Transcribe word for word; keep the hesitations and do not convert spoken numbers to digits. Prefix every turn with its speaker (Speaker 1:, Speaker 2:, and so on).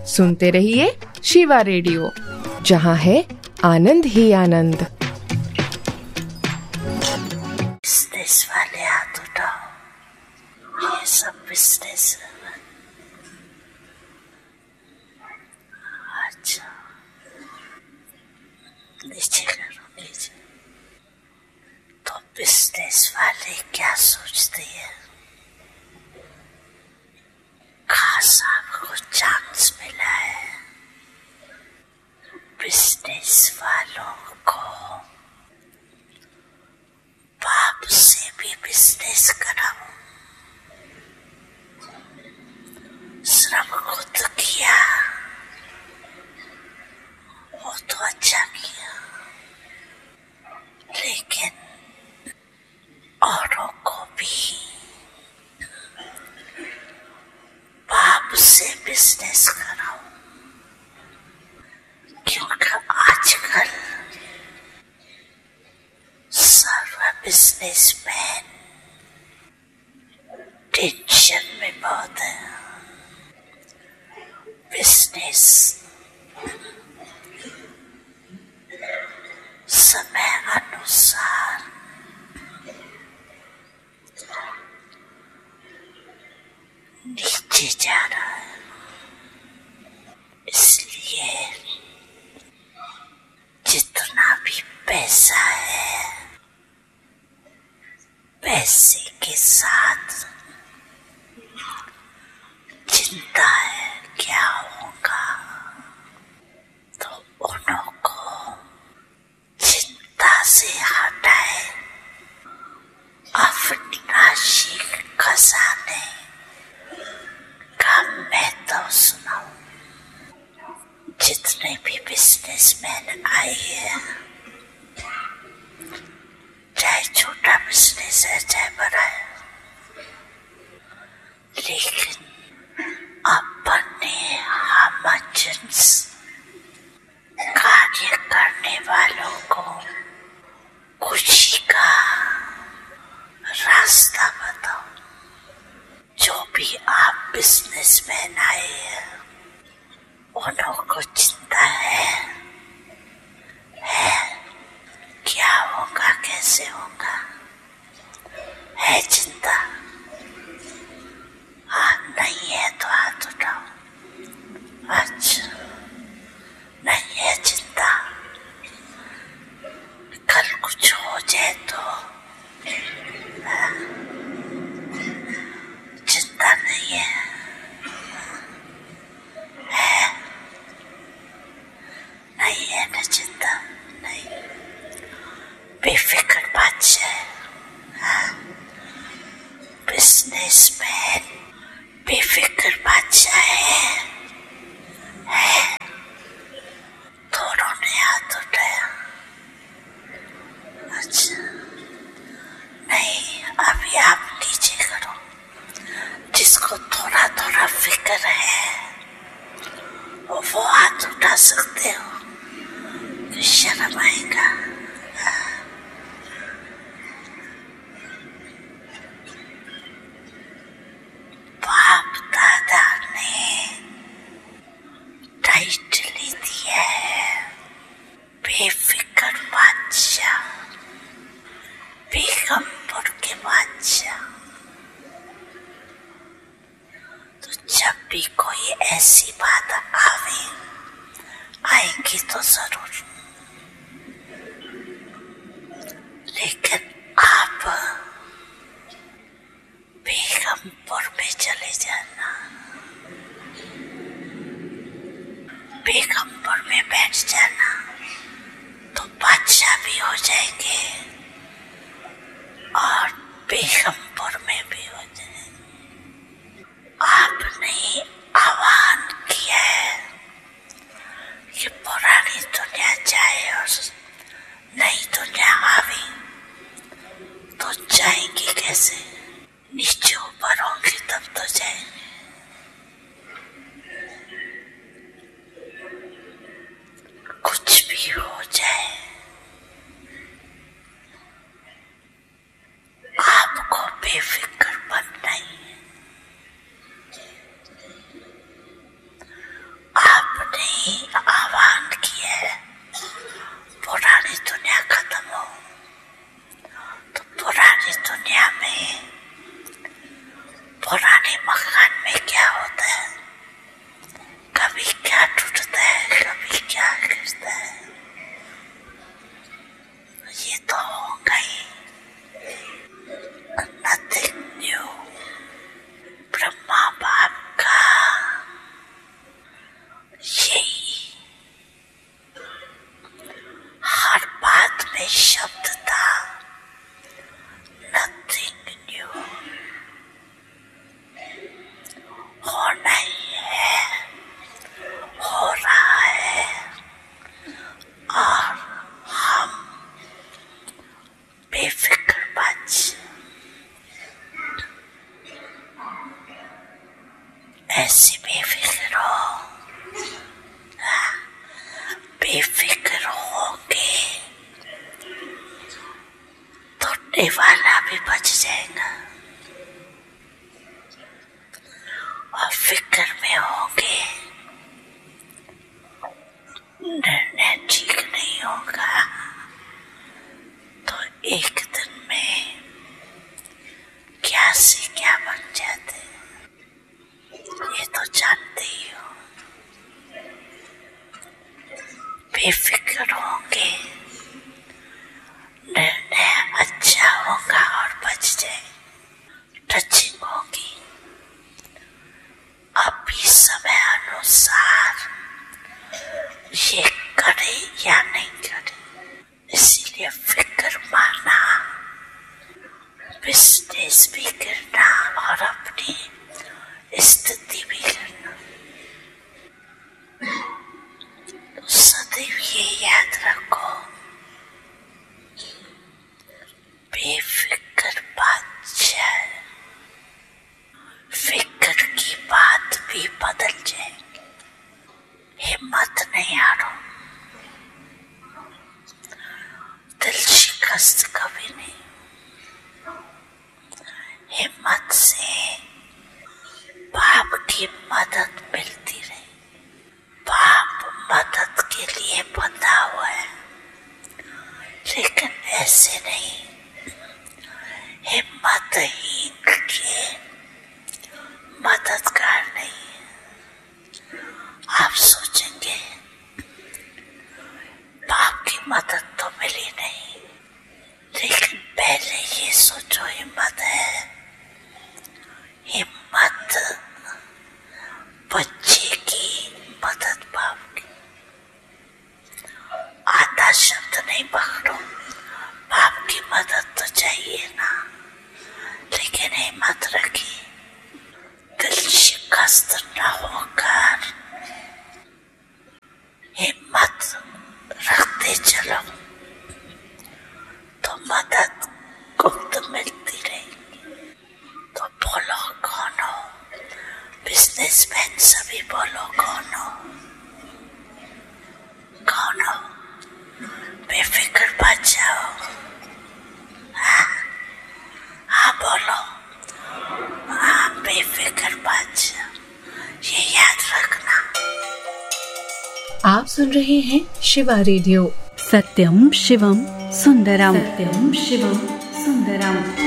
Speaker 1: सुनते रहिए शिवा रेडियो, जहाँ है आनंद ही आनंद।
Speaker 2: बिजनेस वाले हाथ उठाओ, ये सब बिजनेस। अच्छा, नीचे करो, नीचे। तो बिजनेस वाले क्या सोचते हैं? खास आपको चांस मिला है बिजनेस वालों को बाप से भी बिजनेस कराओ। श्रम खुद किया, वो तो अच्छा किया, लेकिन औरों को भी बाप से बिजनेस कराओ, क्योंकि आजकल सर्व बिजनेसमैन टेंशन में बहुत है। बिजनेस समय अनुसार नीचे जा रहा है, इसलिए जितना भी पैसा है, पैसे के साथ चिंता है क्या होगा। तो उन्हों को चिंता से हटाए, अपनी राशि खजाने का मैं तो सुनाऊं। जितने भी बिजनेसमैन आए हैं, चाहे छोटा बिजनेस है चाहे बड़ा है, लेकिन अपने हमजन्स कार्य करने वालों को खुशी का रास्ता बताओ। जो भी आप बिजनेसमैन आए हैं, उन्हों को चिंता है, है क्या होगा, कैसे होगा, है चिंता? हाँ, नहीं है तो हाथ उठाओ। अच्छा, नहीं है चिंता, कल कुछ हो जाए तो हाँ, चिंता नहीं है, है नहीं है ना चिंता? नहीं, बेफिक्र बादशाह है बिजनेसमैन, बेफिक्र बादशाह है, है। दोनों ने हाथ उठाया। अच्छा, नहीं, अभी आप नीचे करो। जिसको थोड़ा थोड़ा फिक्र है वो हाथ उठा सकते हो, तो शर्म आएगा। बाप दादा ने टाइटल दिया है बेफिक्र बादशाह, बेगमपुर के बादशाह। तो जब भी कोई ऐसी बात आवे, आएंगी तो जरूर, लेकिन आप बेगमपुर में चले जाना, बेगमपुर में बैठ जाना, तो बादशाह भी हो जाएंगे और बेगमपुर में भी हो जाएंगे। आपने आह्वान किया है कि पुरानी दुनिया जाए और नई दुनिया आवे, तो जाएंगे कैसे? नीचे ऊपर होंगे तब तो जाएंगे। कुछ भी हो जाए, ढूंढने वाला भी बच जाएगा और फिक्र में होंगे, निर्णय ठीक नहीं होगा तो एक दिन में क्या से क्या बन जाते, ये तो जानते ही हो। बेफिक्र होंगे, निर्णय अच्छा होगा और बच जाए। टचिंग होगी, अभी समय अनुसार ये करे या नहीं करे, इसीलिए फिक्र माना, बिजनेस भी करना और अपनी स्थिति भी करना। तो सदैव ये याद रखो, बेफिक्र बात जाए, फिक्र की बात भी बदल जाएगी। हिम्मत नहीं हारो, दिल शिकस्त कभी नहीं। हिम्मत से बाप की मदद मिलती रही। बाप मदद के लिए बंधा हुआ है, लेकिन ऐसे नहीं हिम्मतहीन के मददगार नहीं। आप सोचेंगे बाप की मदद तो मिली नहीं, लेकिन पहले ये सोचो हिम्मत है। हिम्मत बच्चे की मदद बाप की। आधा शब्द नहीं पकड़ो, बाप की मदद तो चाहिए ना, लेकिन हिम्मत रखी, दिल शिकस्त न होकर हिम्मत रखते चलो तो मदद गुप्त मिलती रहेगी। तो बोलो कौन हो, बिजनेसमैन सभी बोलो कौन हो, कौन हो, बेफिक्र बच जाओ। हाँ हाँ बोलो, हाँ बेफिक्र बच जाओ, ये याद रखना।
Speaker 1: आप सुन रहे हैं शिवा रेडियो।
Speaker 3: सत्यम शिवम सुंदरम, सत्यम शिवम सुंदरम।